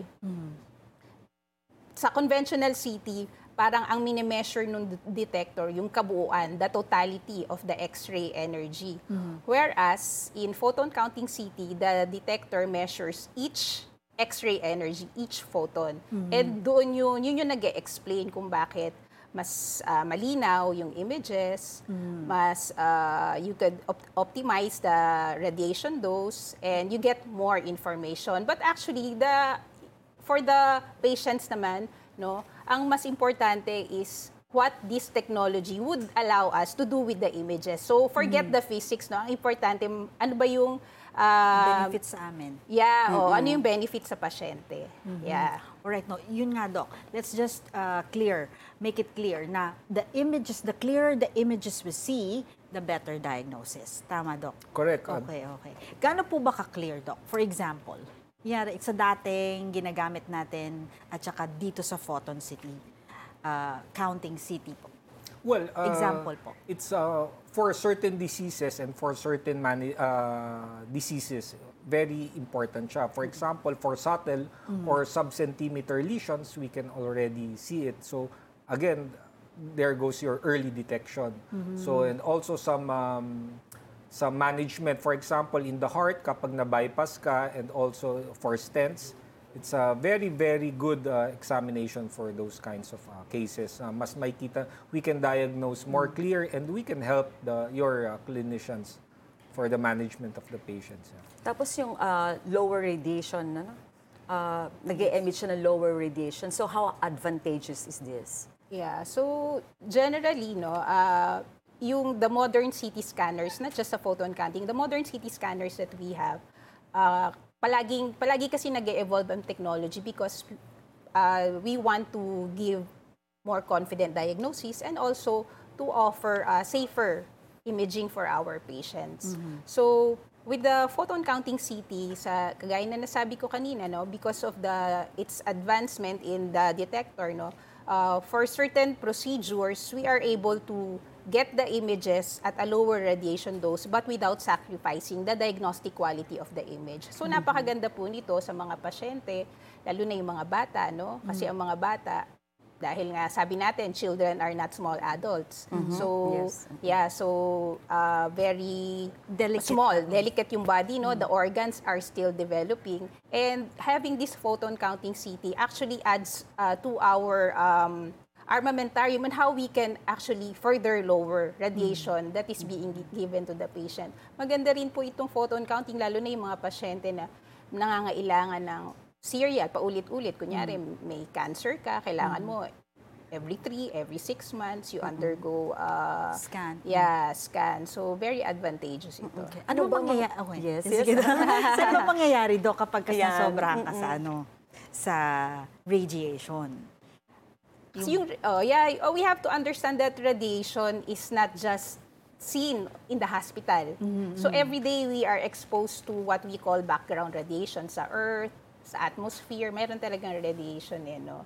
CT, sa conventional CT, parang ang mini-measure ng detector, yung kabuuan, the totality of the X-ray energy. Whereas, in photon counting CT, the detector measures each X-ray energy, each photon. And doon yun yung nag-e-explain kung bakit mas malinaw yung images, mas you could optimize the radiation dose, and you get more information. But actually, for the patients naman, no, ang mas importante is what this technology would allow us to do with the images. So forget the physics, no. Ang importante, ano ba yung benefits sa amin. Yeah, ano yung benefit sa pasyente. Yeah. Alright, no, yun nga, Doc. Let's just make it clear na the clearer the images we see, the better diagnosis. Tama, Doc? Correct. Okay. Gaano po ba ka-clear, Doc? For example, sa dating ginagamit natin at saka dito sa Photon City, counting CT po. Well, example po. It's for certain diseases and for certain diseases, very important siya. For example, for subtle or sub-centimeter lesions, we can already see it. So, again, there goes your early detection. So, and also some management, for example, in the heart, kapag na-bypass ka, and also for stents, it's a very, very good examination for those kinds of cases. Mas makita, we can diagnose more clear, and we can help your clinicians for the management of the patients. Tapos yung lower radiation, nag-e-emit siya ng lower radiation. So how advantageous is this? Yeah, so generally, no, the modern CT scanners, not just sa photon counting, the modern CT scanners that we have, palagi kasi nag-evolve ang technology because we want to give more confident diagnosis and also to offer safer imaging for our patients. So, with the photon counting CT, kagaya na nasabi ko kanina, no, because of its advancement in the detector, no, for certain procedures, we are able to get the images at a lower radiation dose but without sacrificing the diagnostic quality of the image. So napakaganda po nito sa mga pasyente, lalo na yung mga bata, no? Kasi ang mga bata, dahil nga sabi natin, children are not small adults. So, very delicate yung body, no? The organs are still developing. And having this photon counting CT actually adds to our armamentarium and how we can actually further lower radiation that is being given to the patient. Maganda rin po itong photon counting, lalo na yung mga pasyente na nangangailangan ng serial, paulit-ulit. Kunyari, may cancer ka, kailangan mo every 6 months, you undergo scan. Yeah, scan. So, very advantageous ito. Okay. Ano bang mangyayari? Yes. Ano bang mangyayari, Doc, kapag sobrang ka sa radiation? So we have to understand that radiation is not just seen in the hospital. So every day we are exposed to what we call background radiation sa earth, sa atmosphere. Meron talagang radiation no.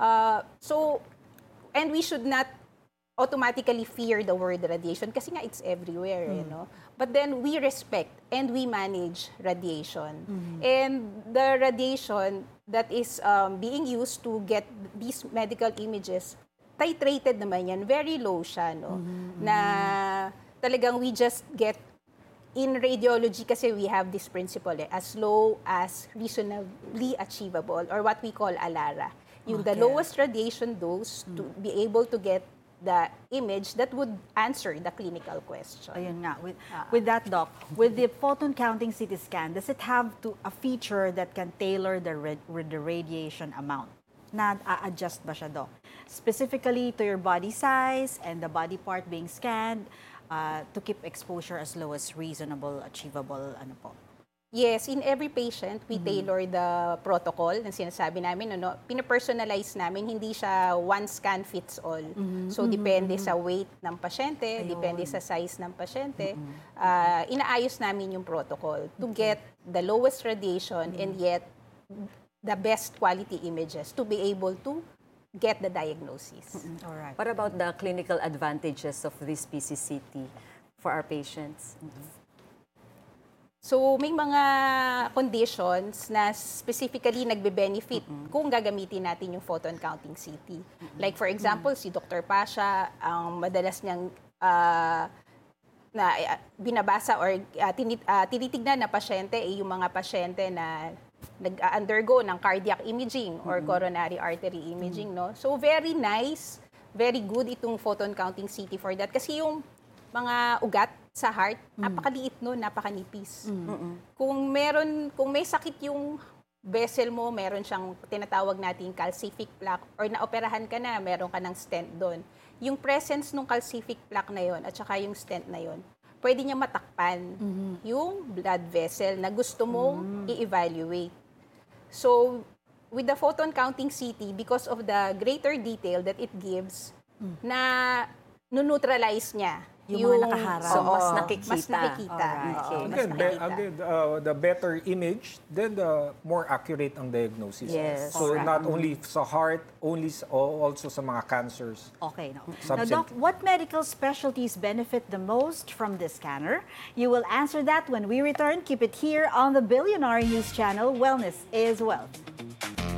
And we should not automatically fear the word radiation kasi nga it's everywhere, no. But then we respect and we manage radiation. And the radiation that is being used to get these medical images, titrated naman yan, very low siya, no. Na talagang we just get, in radiology kasi we have this principle, as low as reasonably achievable, or what we call ALARA. Yung the lowest radiation dose to be able to get the image that would answer the clinical question. Ayun nga. With that, Doc, with the photon counting CT scan, does it have a feature that can tailor the radiation amount? Na-adjust ba siya, Doc? Specifically to your body size and the body part being scanned to keep exposure as low as reasonable, achievable, ano po? Yes, in every patient, we tailor the protocol na sinasabi namin. Pinapersonalize namin, hindi siya one scan fits all. So, depende sa weight ng pasyente, depende sa size ng pasyente. Inaayos namin yung protocol to get the lowest radiation and yet the best quality images to be able to get the diagnosis. Alright. What about the clinical advantages of this PCCT for our patients? So, may mga conditions na specifically nagbe-benefit kung gagamitin natin yung photon counting CT. Like for example, si Dr. Pasha, ang madalas niyang binabasa or tinitignan na pasyente ay yung mga pasyente na nag-undergo ng cardiac imaging or coronary artery imaging, no? So, very nice, very good itong photon counting CT for that. Kasi yung mga ugat sa heart, napakaliit no, napakanipis. Kung may sakit yung vessel mo, meron siyang tinatawag nating calcific plaque or naoperahan ka na, meron ka ng stent doon. Yung presence ng calcific plaque na yon at saka yung stent na yon, pwede niya matakpan yung blood vessel na gusto mong i-evaluate. So, with the photon counting CT, because of the greater detail that it gives, na nuneutralize niya Yung mga nakaharap. So, mas Oo, nakikita. Mas nakikita. Alright. Oo, mas Again, nakikita. the better image, then the more accurate ang diagnosis. Yes. So Alright. not only sa heart, also sa mga cancers. Okay. Now, Subset. Doc, what medical specialties benefit the most from this scanner? You will answer that when we return. Keep it here on the Billionaire News Channel. Wellness is Wealth.